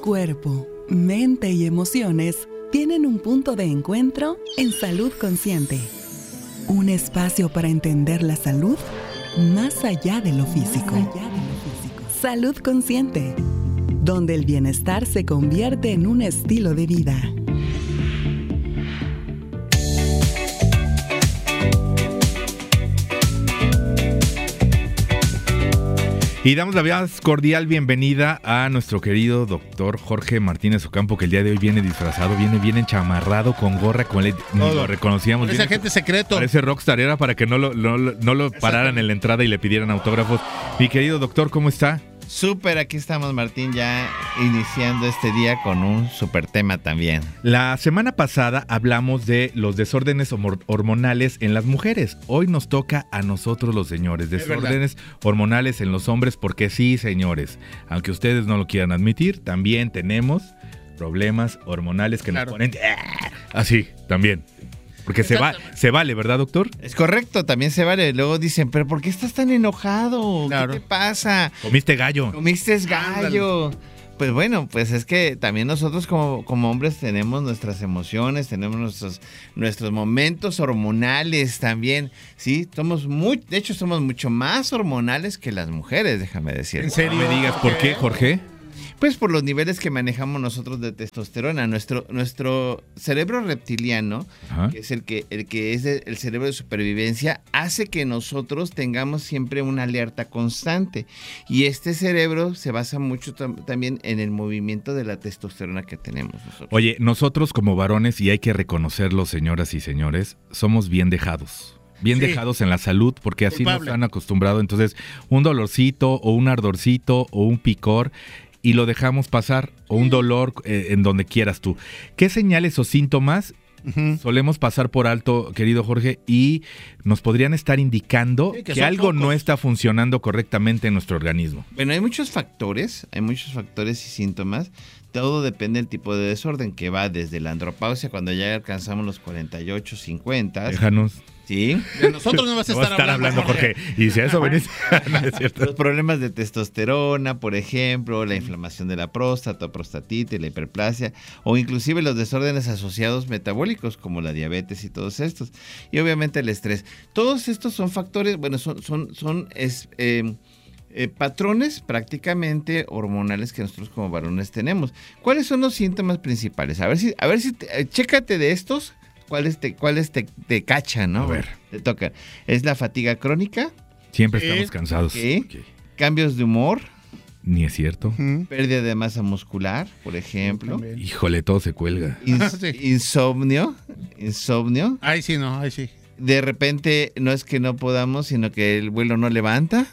Cuerpo, mente y emociones tienen un punto de encuentro en Salud Consciente. Un espacio para entender la salud más allá de lo físico. Salud Consciente, donde el bienestar se convierte en un estilo de vida. Y damos la más cordial bienvenida a nuestro querido doctor Jorge Martínez Ocampo, que el día de hoy viene disfrazado, viene bien enchamarrado, con gorra, con LED, ni lo reconocíamos. Ese agente secreto. Parece rockstar, era para que no lo pararan en la entrada y le pidieran autógrafos. Mi querido doctor, ¿cómo está? Súper, aquí estamos, Martín, ya iniciando este día con un súper tema también. La semana pasada hablamos de los desórdenes hormonales en las mujeres. Hoy nos toca a nosotros los señores, desórdenes hormonales en los hombres, porque sí, señores, aunque ustedes no lo quieran admitir, también tenemos problemas hormonales que nos ponen así, también. Porque se vale, ¿verdad, doctor? Es correcto, también se vale. Luego dicen, ¿pero por qué estás tan enojado? Claro. ¿Qué te pasa? Comiste gallo. Comiste gallo. Pues bueno, pues es que también nosotros como hombres tenemos nuestras emociones, tenemos nuestros momentos hormonales también, ¿sí? De hecho, somos mucho más hormonales que las mujeres, déjame decir. ¿En serio? No me digas, ¿por qué, Jorge? Pues por los niveles que manejamos nosotros de testosterona. Nuestro cerebro reptiliano, que es el que es el cerebro de supervivencia, hace que nosotros tengamos siempre una alerta constante. Y este cerebro se basa mucho también en el movimiento de la testosterona que tenemos nosotros. Oye, nosotros como varones, y hay que reconocerlo, señoras y señores, somos bien dejados. Dejados en la salud, porque así nos han acostumbrado. Entonces, un dolorcito o un ardorcito o un picor, y lo dejamos pasar, o un dolor en donde quieras tú. ¿Qué señales o síntomas solemos pasar por alto, querido Jorge, y nos podrían estar indicando que algo no está funcionando correctamente en nuestro organismo? Bueno, hay muchos factores y síntomas. Todo depende del tipo de desorden, que va desde la andropausia, cuando ya alcanzamos los 48, 50. Déjanos. Sí. De nosotros no vas a estar hablando, Jorge. Y si a eso venís, no es cierto. Los problemas de testosterona, por ejemplo, la inflamación de la próstata, prostatitis, la hiperplasia, o inclusive los desórdenes asociados metabólicos, como la diabetes y todos estos. Y obviamente el estrés. Todos estos son factores, bueno, son patrones prácticamente hormonales que nosotros como varones tenemos. ¿Cuáles son los síntomas principales? A ver si chécate de estos. ¿Cuáles te cachan, no? A ver. Te tocan. ¿Es la fatiga crónica? Siempre estamos cansados. Okay. ¿Cambios de humor? Ni es cierto. ¿Pérdida de masa muscular, por ejemplo? Híjole, todo se cuelga. ¿Insomnio? Ahí sí, no, ahí sí. De repente, no es que no podamos, sino que el vuelo no levanta.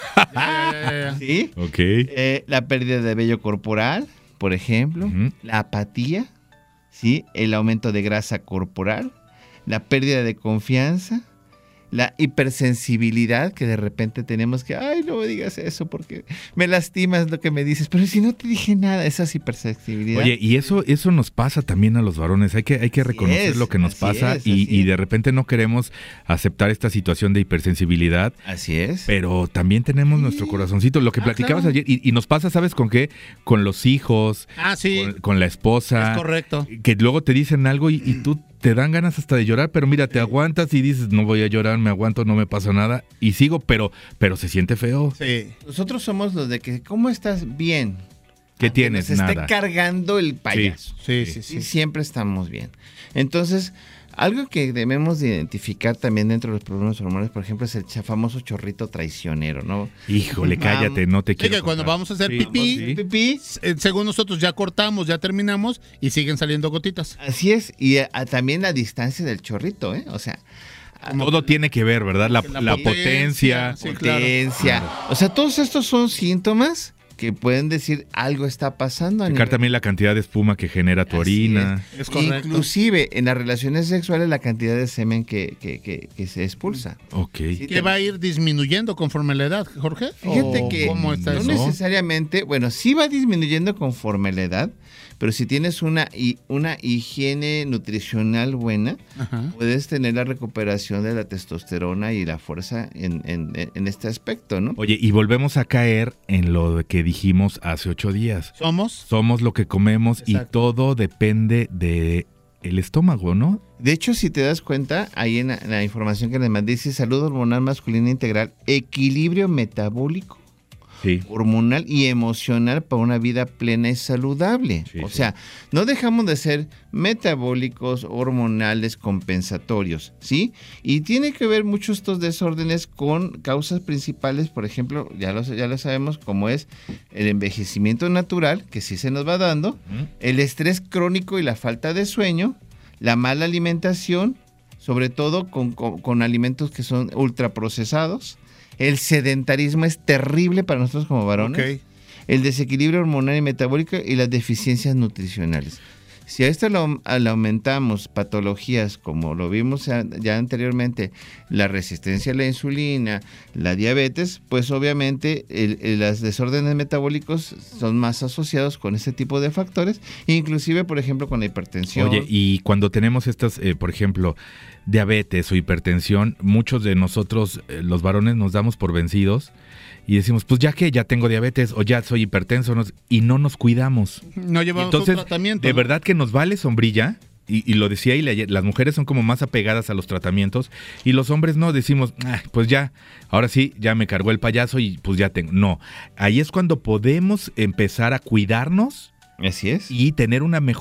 Ya. ¿Sí? Ok. La pérdida de vello corporal, por ejemplo. La apatía. ¿Sí? El aumento de grasa corporal, la pérdida de confianza, la hipersensibilidad, que de repente tenemos que, ay, no me digas eso porque me lastimas lo que me dices, pero si no te dije nada, esa es hipersensibilidad. Oye, y eso nos pasa también a los varones, hay que reconocer lo que nos pasa y de repente no queremos aceptar esta situación de hipersensibilidad. Así es. Pero también tenemos nuestro corazoncito, lo que platicabas ayer, y nos pasa, ¿sabes con qué? Con los hijos, con la esposa. Es correcto. Que luego te dicen algo y tú te dan ganas hasta de llorar, pero mira, te aguantas y dices, no voy a llorar, me aguanto, no me pasa nada, y sigo, pero se siente feo. Sí. Nosotros somos los de que, ¿cómo estás? Bien. ¿Qué tienes? Nos nada. esté cargando el payaso. Sí. Siempre estamos bien. Entonces, algo que debemos de identificar también dentro de los problemas hormonales, por ejemplo, es el famoso chorrito traicionero, ¿no? Híjole, cállate, no te quiero. Que cuando vamos a hacer pipí, según nosotros ya cortamos, ya terminamos y siguen saliendo gotitas. Así es, y también la distancia del chorrito, o sea, todo tiene que ver, ¿verdad? La potencia. Sí, potencia. Claro. O sea, todos estos son síntomas que pueden decir algo está pasando. Checar también la cantidad de espuma que genera tu orina. Es correcto. Inclusive en las relaciones sexuales la cantidad de semen que se expulsa. Ok. Sí, ¿Que va a ir disminuyendo conforme la edad, Jorge? Fíjate que ¿cómo está no eso? necesariamente, bueno, sí va disminuyendo conforme la edad, pero si tienes una higiene nutricional buena, puedes tener la recuperación de la testosterona y la fuerza en este aspecto, ¿no? Oye, y volvemos a caer en lo que dijimos hace 8 días. Somos lo que comemos. Exacto. Y todo depende de el estómago, ¿no? De hecho, si te das cuenta, ahí en la información que les mandé, dice salud hormonal masculina integral, equilibrio metabólico, hormonal y emocional para una vida plena y saludable. O sea, no dejamos de ser metabólicos, hormonales, compensatorios, ¿sí? Y tiene que ver muchos estos desórdenes con causas principales, por ejemplo, ya lo sabemos, como es el envejecimiento natural, que sí se nos va dando, el estrés crónico y la falta de sueño, la mala alimentación, sobre todo con alimentos que son ultraprocesados. El sedentarismo es terrible para nosotros como varones. El desequilibrio hormonal y metabólico y las deficiencias nutricionales. Si a esto le aumentamos patologías como lo vimos ya anteriormente, la resistencia a la insulina, la diabetes, pues obviamente los desórdenes metabólicos son más asociados con este tipo de factores, inclusive por ejemplo con la hipertensión. Oye, y cuando tenemos estas, por ejemplo, diabetes o hipertensión, muchos de nosotros, los varones, nos damos por vencidos y decimos, pues ya que ya tengo diabetes o ya soy hipertenso, y no nos cuidamos. No llevamos un tratamiento. De verdad que nos vale sombrilla, y lo decía, y las mujeres son como más apegadas a los tratamientos, y los hombres no, decimos, pues ya, ahora sí, ya me cargó el payaso y pues ya tengo. No, ahí es cuando podemos empezar a cuidarnos. Así es. Y tener una